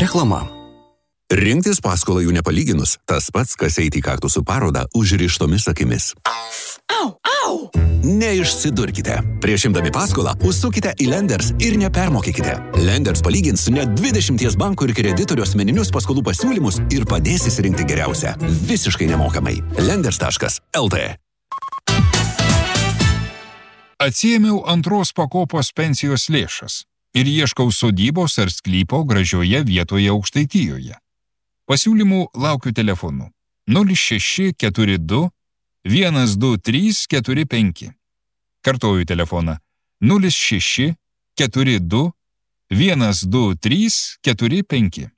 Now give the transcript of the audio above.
Reklama. Rinktis paskolą jų nepalyginus, tas pats, kas eiti į kaktusų parodą užrištomis akimis. Au! Neišsidurkite. Prieš imdami paskolą, užsukite į Lenders ir nepermokykite. Lenders palygins net 20 bankų ir kreditorių asmeninius paskolų pasiūlymus ir padės įsirinkti geriausią. Visiškai nemokamai. Lenders.lt. Atsiėmiau antros pakopos pensijos lėšas ir ieškau sodybos ar sklypo gražioje vietoje Aukštaitijoje. Pasiūlymų laukiu telefonu 0642 12345. Kartoju telefoną 0642 12345.